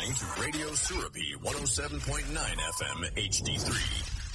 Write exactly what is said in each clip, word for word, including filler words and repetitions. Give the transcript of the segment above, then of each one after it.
listening to Radio Surabi one oh seven point nine F M H D three.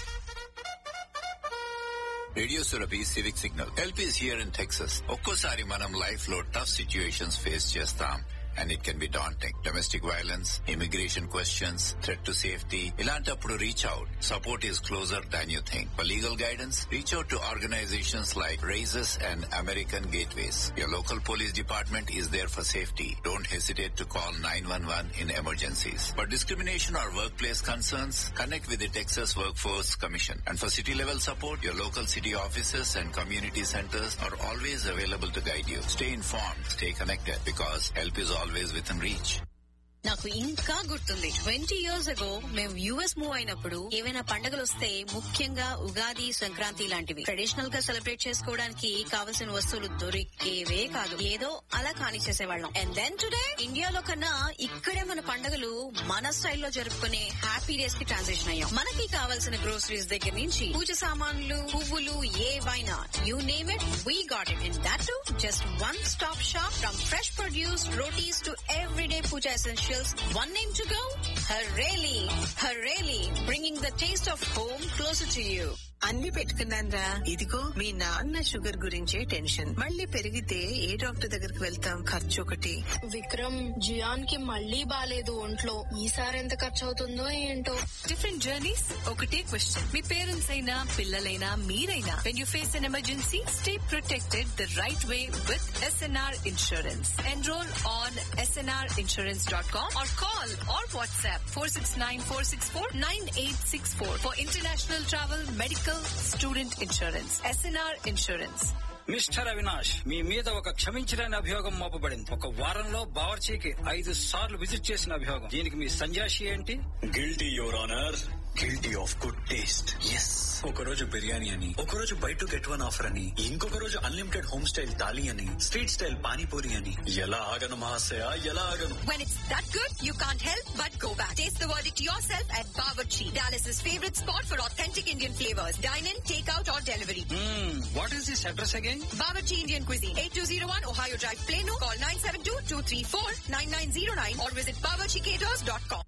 Radio Surabhi civic signal. Help is here in Texas. ఒక్కోసారి మనం life లో tough situations face చేస్తాం. And it can be daunting. Domestic violence, immigration questions, threat to safety. ఇలాంటప్పుడు reach out. Support is closer than you think. For legal guidance, reach out to organizations like RAISES and American Gateways. Your local police department is there for safety. Don't hesitate to call nine one one in emergencies. For discrimination or workplace concerns, connect with the Texas Workforce Commission. And for city level support, your local city offices and community centers are always available to guide you. Stay informed, stay connected, because help is always within reach. నాకు ఇంకా గుర్తుంది, twenty years ago మేము US move అయినప్పుడు ఏవైనా పండుగలు వస్తే, ముఖ్యంగా ఉగాది, సంక్రాంతి లాంటివి ట్రెడిషనల్ గా సెలబ్రేట్ చేసుకోవడానికి కావలసిన వస్తువులు దొరికేవే కాదు. ఏదో అలా కాని చేసేవాళ్ళం. అండ్ దెన్ టుడే ఇండియాలో కన్నా ఇక్కడే మన పండుగలు మన స్టైల్లో జరుపుకునే హ్యాపీ డేస్ కి ట్రాన్సిషన్ అయ్యాం. మనకి కావాల్సిన గ్రోసరీస్ దగ్గర నుంచి పూజ సామాన్లు, పువ్వులు, ఏవైనా you name it, we got it. And that to just one stop shop. From fresh produce, rotis to everyday puja essentials. One name to go? Hareli. Hareli, bringing the taste of home closer to you. అన్ని పెట్టుకున్నాన్రా, ఇదిగో మీ నాన్న sugar గురించే tension. మళ్ళీ పెరిగితే ఏ doctor దగ్గరికి వెళ్తాం? ఖర్చు ఒకటి. విక్రమ్, జియాన్ కి మళ్ళీ బాలేదు ఒంట్లో. ఈసారి ఎంత ఖర్చు అవుతుందో ఏంటో. డిఫరెంట్ జర్నీస్, ఒకటే క్వశ్చన్. మీ పేరెంట్స్ అయినా, పిల్లలైనా, మీరైనా, when you face N emergency, stay protected the right way with SNR insurance. Enrol on SNR insurance dot com or call or WhatsApp four six nine four six four nine eight six four for international travel, medical, student insurance. SNR insurance. Mister Avinash, మీ మీద ఒక క్షమించలేని అభియోగం మోపబడింది. ఒక వారంలో బావర్చీకి ఐదు సార్లు visit చేసిన అభియోగం. దీనికి మీ సంజాషి ఏంటి? Guilty your honour, guilty of good taste. Yes, ఒక రోజు బిర్యానీ అని, ఒక రోజు by to get one offer అని, ఇంకొక రోజు అన్లిమిటెడ్ హోమ్ స్టైల్ థాలీ అని, స్ట్రీట్ స్టైల్ పానీపూరి అని. ఎలా ఆగను మహాశయ, ఎలా ఆగను? When it's that good, you can't help but go back. Taste the verdict yourself at Bawarchi, Dallas's favorite spot for authentic Indian flavors. Dine in, take out or delivery. Hmm, what is this address again? Bawarchi Indian Cuisine, eighty-two oh one Ohio Drive, Plano. Call nine seven two two three four nine nine oh nine or visit bawarchi caters dot com.